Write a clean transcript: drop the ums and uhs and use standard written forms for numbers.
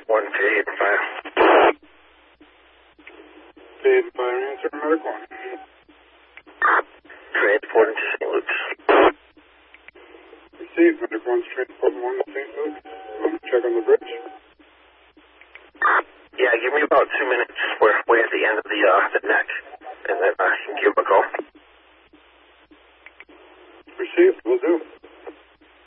1 to 8 and 5. 8 and 5, answer, medic 1. Transport into St. Luke's. Received, medic 1's transport 1 to St. Luke's. Check on the bridge. Yeah, give me about 2 minutes. We're at the end of the